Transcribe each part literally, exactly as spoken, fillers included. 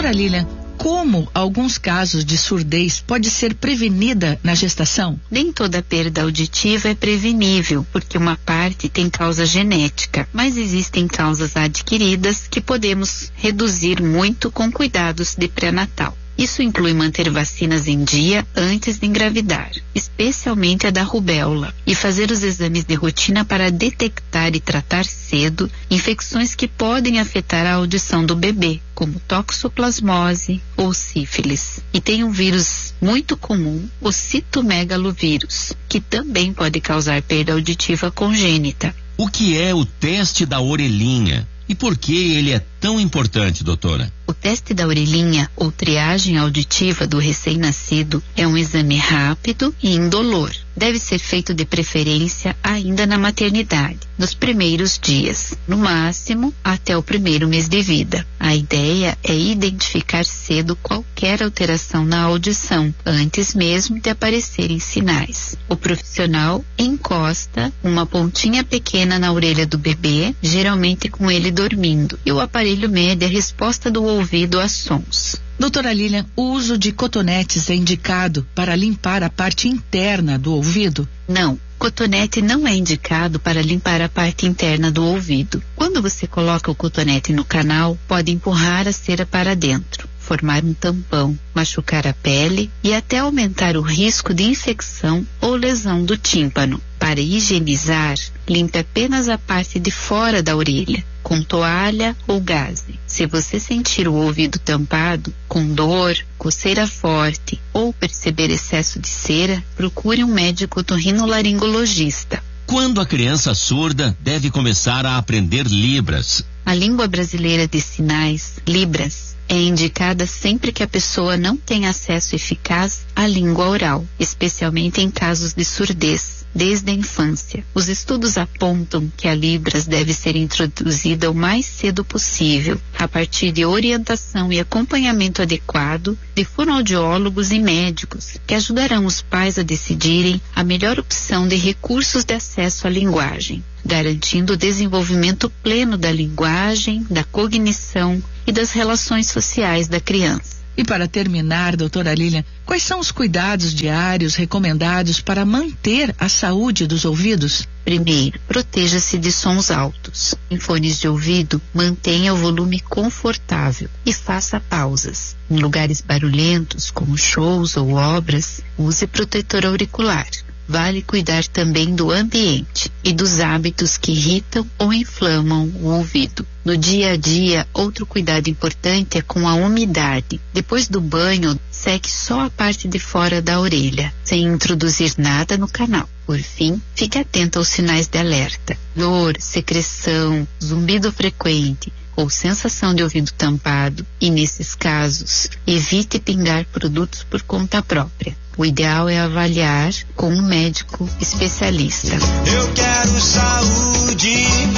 Doutora Lilian, como alguns casos de surdez pode ser prevenida na gestação? Nem toda perda auditiva é prevenível, porque uma parte tem causa genética, mas existem causas adquiridas que podemos reduzir muito com cuidados de pré-natal. Isso inclui manter vacinas em dia antes de engravidar, especialmente a da rubéola, e fazer os exames de rotina para detectar e tratar cedo infecções que podem afetar a audição do bebê, como toxoplasmose ou sífilis. E tem um vírus muito comum, o citomegalovírus, que também pode causar perda auditiva congênita. O que é o teste da orelhinha? E por que ele é tão importante, doutora? O teste da orelhinha, ou triagem auditiva do recém-nascido, é um exame rápido e indolor. Deve ser feito de preferência ainda na maternidade, nos primeiros dias, no máximo até o primeiro mês de vida. A ideia é identificar cedo qualquer alteração na audição, antes mesmo de aparecerem sinais. O profissional encosta uma pontinha pequena na orelha do bebê, geralmente com ele dormindo, e o aparelho mede a resposta do ouvido a sons. Doutora Lilian, o uso de cotonetes é indicado para limpar a parte interna do ouvido? Não, cotonete não é indicado para limpar a parte interna do ouvido. Quando você coloca o cotonete no canal, pode empurrar a cera para dentro, formar um tampão, machucar a pele e até aumentar o risco de infecção ou lesão do tímpano. Para higienizar, limpe apenas a parte de fora da orelha, com toalha ou gaze. Se você sentir o ouvido tampado, com dor, coceira forte ou perceber excesso de cera, procure um médico otorrinolaringologista. Quando a criança surda deve começar a aprender Libras? A língua brasileira de sinais, Libras, é indicada sempre que a pessoa não tem acesso eficaz à língua oral, especialmente em casos de surdez. Desde a infância. Os estudos apontam que a Libras deve ser introduzida o mais cedo possível, a partir de orientação e acompanhamento adequado de fonoaudiólogos e médicos, que ajudarão os pais a decidirem a melhor opção de recursos de acesso à linguagem, garantindo o desenvolvimento pleno da linguagem, da cognição e das relações sociais da criança. E para terminar, doutora Lilian, quais são os cuidados diários recomendados para manter a saúde dos ouvidos? Primeiro, proteja-se de sons altos. Em fones de ouvido, mantenha o volume confortável e faça pausas. Em lugares barulhentos, como shows ou obras, use protetor auricular. Vale cuidar também do ambiente e dos hábitos que irritam ou inflamam o ouvido. No dia a dia, outro cuidado importante é com a umidade. Depois do banho, seque só a parte de fora da orelha, sem introduzir nada no canal. Por fim, fique atento aos sinais de alerta: dor, secreção, zumbido frequente ou sensação de ouvido tampado, e nesses casos, evite pingar produtos por conta própria. O ideal é avaliar com um médico especialista. Eu quero saúde,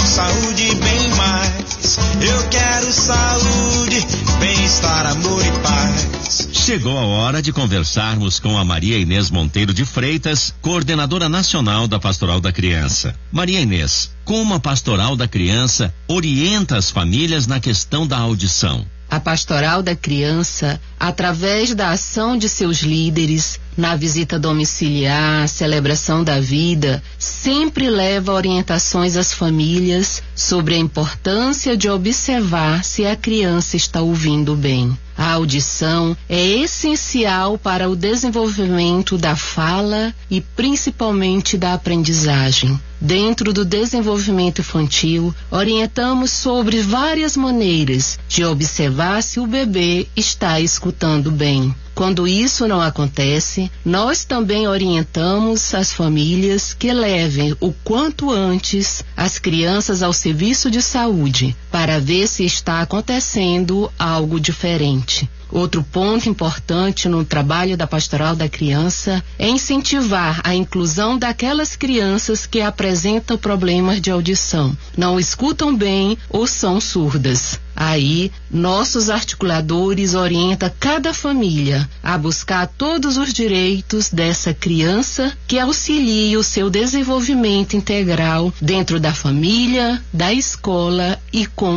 saúde bem mais. Eu quero saúde, bem-estar, amor e paz. Chegou a hora de conversarmos com a Maria Inês Monteiro de Freitas, coordenadora nacional da Pastoral da Criança. Maria Inês, como a Pastoral da Criança orienta as famílias na questão da audição? A Pastoral da Criança, através da ação de seus líderes, na visita domiciliar, celebração da vida, sempre leva orientações às famílias sobre a importância de observar se a criança está ouvindo bem. A audição é essencial para o desenvolvimento da fala e principalmente da aprendizagem. Dentro do desenvolvimento infantil, orientamos sobre várias maneiras de observar se o bebê está escutando bem. Quando isso não acontece, nós também orientamos as famílias que levem o quanto antes as crianças ao serviço de saúde para ver se está acontecendo algo diferente. Outro ponto importante no trabalho da Pastoral da Criança é incentivar a inclusão daquelas crianças que apresentam problemas de audição, não escutam bem ou são surdas. Aí, nossos articuladores orientam cada família a buscar todos os direitos dessa criança que auxilie o seu desenvolvimento integral dentro da família, da escola e com